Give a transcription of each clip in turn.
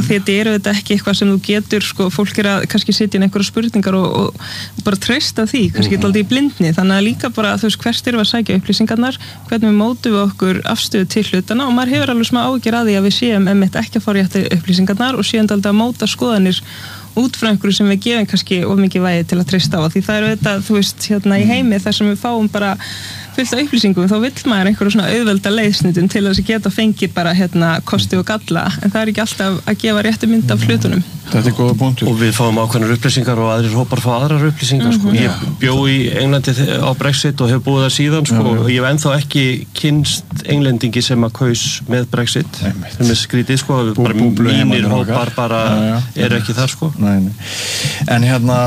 því þetta þetta ekki eitthvað sem þú getur, sko, fólk að kannski sitja inn einhverja spurningar og bara treysta því, kannski alltaf í blindni, þannig að líka bara, þú veist, hvert erum við að sækja upplýsingarnar, hvernig við mótum við okkur afstöðu til hlutana og maður hefur alveg smá áhyggjur að því að við séum einmitt ekki að fá réttu upplýsingarnar og séum alltaf að móta skoðanir út frá einhverju sem við gefum kannski of mikið vægi til að treysta á því það þetta, þú veist, hérna í heimi þar sem við fáum bara fullt af upplýsingum þá vill maður einhverju svona auðvelda leiðsnitun til þess að geta fengið bara hérna kosti og galla en það ekki alltaf að gefa réttu mynd af hlutunum. Þetta góða punktur. Og við fáum ákveðnar upplýsingar og aðrir hópar fá aðrar upplýsingar sko. Ég bjó í Englandi á Brexit og hef búið það síðan sko og ég hef ennþá ekki kynnst englendingi sem að kaus með Brexit sem skrítið sko bara mínir hópar bara ekki þar sko. Nei. En hérna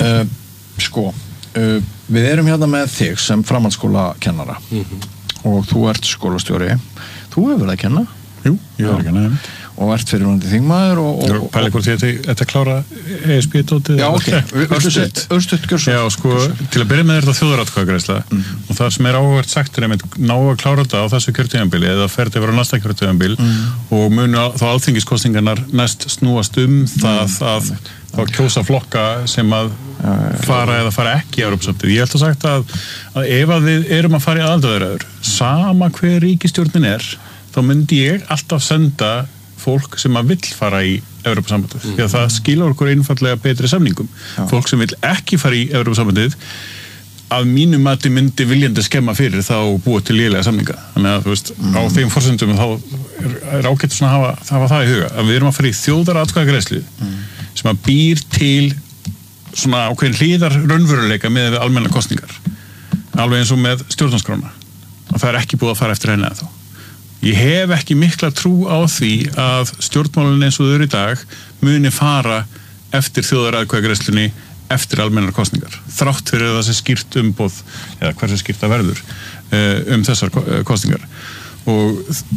sko við erum hérna með þig sem framhaldsskólakennara og þú ert skólastjóri þú hefur verið að kenna Jú, ég hefur að kenna og ert fyrirvunandi þingmaður og pæli hvort þetta klára ESB-dótið Já, ok, örstutt Já, sko, til að byrja með þetta þjóðaratkvæðagreiðsla og það sem áhugavert sagt einmitt ná að klára þetta á þessu kjörtímabili eða ferði yfir á næsta kjörtímabil og munu þá alþingiskosningarnar næst snúast það að kjósa flokka sem að fara eða fara ekki í Evrópusambandið. Ég held að sagt að ef að við erum að fara í aðildarviðræður, sama hver ríkisstjórnin þá myndi ég alltaf senda fólk sem að vill fara í Evrópusambandið. Því að það skilur okkur einfaldlega betri samningum. Fólk sem vill ekki fara í Evrópusambandið að mínu mati myndi viljandi skemma fyrir þá búið til lélega samninga. Þannig að þú veist, á þeim forsendum þá ágætt svona að hafa það í huga. Að við erum að fara í þjóðaratkvæðagreiðslu sem að býr til svona ákveðin hliðar raunveruleika með almenna kosningar. Alveg eins og með stjórnarskrána. Og það ekki búið að fara eftir henni ennþá. Ég hef ekki mikla trú á því að stjórnmálin eins og þau eru í dag muni fara eftir þjóðaratkvæðagreiðslunni eftir almennar kosningar. Þrátt fyrir það sé skýrt umboð eða hversu skýrt það verður þessar kosningar. Og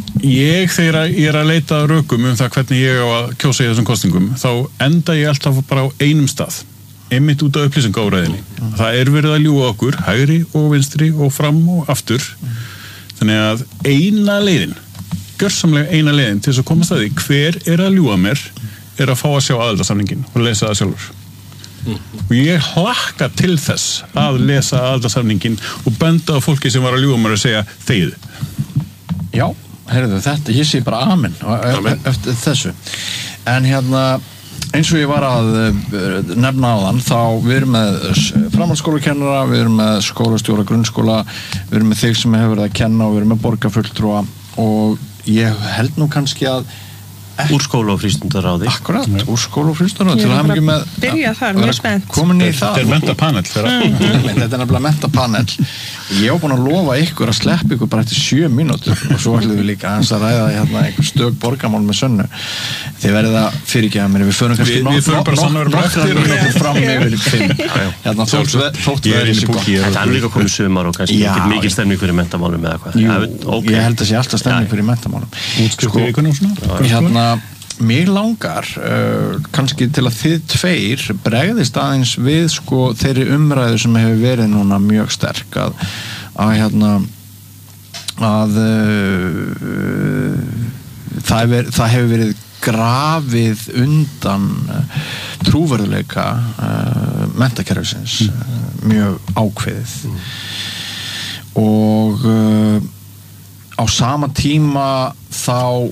þegar ég að leita að rökum það hvernig ég á að kjósa í þessum kosningum þá enda ég alltaf bara á einum stað einmitt út af upplýsingaóræðinni. Það verið að ljúga okkur, hægri og vinstri og fram og aftur. Þannig að gjörsamlega eina leiðin til þess að komast að því hver að ljúga mér að fá að sjá aðildarsamningin og lesa það sjálfur. Og ég hlakka til þess að lesa aðildarsamningin og benda á fólki sem var að ljúga mér að segja þegið. Já, heyrðu þetta, ég sé bara amen eftir þessu. En hérna eins og ég var að nefna áðan þá við erum með framhaldsskólakennara, við erum með skólastjóra grunnskóla, við erum með þig sem hefur verið að kenna og við erum með borgarfulltrúa og ég held nú kannski að úr skóla og frístundaráði. Akkurat, úr skóla og frístundaráði til að hafa ekki með byrja þar, mjög spennt. Komin í það. Þetta mentapanel. Þetta nefnilega mentapanel. Ég var búin að lofa ykkur að sleppa ykkur bara eftir 7 mínútur og svo ætlum við líka aðeins að ræða hérna einhver stök borgarmál með Sönnu. Þið verðið að fyrirgefa mér. Við förum kannski nokkra mínútur fram yfir 5. Hérna þótt við erum svo gott. Það líka komið sumar og kannski mikil stemning fyrir mentamálum eða hvað. Ég held að sé alltaf stemning fyrir mentamálum. Mér langar kannski til að þið tveir bregðist aðeins við sko þeirri umræðu sem hefur verið núna mjög sterk að það hefur verið grafið undan trúverðuleika menntakerfisins mjög ákveðið og á sama tíma þá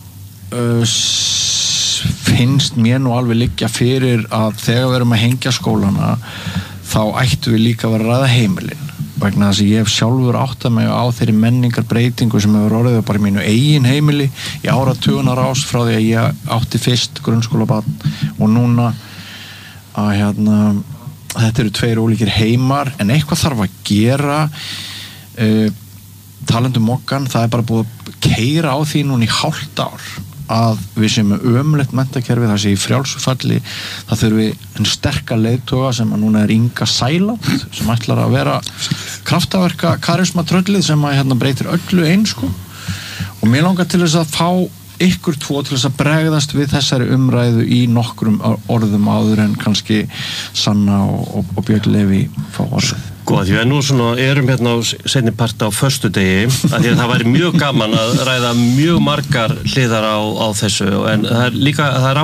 finnst mér nú alveg liggja fyrir að þegar við erum að hengja skólana þá ættu við líka að vera að ræða heimilin vegna þess að ég hef sjálfur áttað mig á þeirri menningarbreytingu sem hefur orðið bara í mínu eigin heimili í áratugunar ás frá því að ég átti fyrst grunnskólabarn og núna að þetta eru 2 ólíkir heimar en eitthvað þarf að gera talandi mokkan, það bara búið að keyra á því núna í hálft ár að við sem ömulegt menntakerfi það sé í frjálsu falli það þurfi en sterka leiðtoga sem að núna Inga Sæland sem ætlar að vera kraftaverka karismatröllið sem að breytir öllu sko og mér langar til þess að fá ykkur 2 til þess að bregðast við þessari umræðu í nokkrum orðum áður en kannski Sanna og Björn Leví fá orðið. Sko, því við nú erum hérna á seinni part á föstudegi, að því að það væri mjög gaman að ræða mjög margar hliðar á þessu, en það er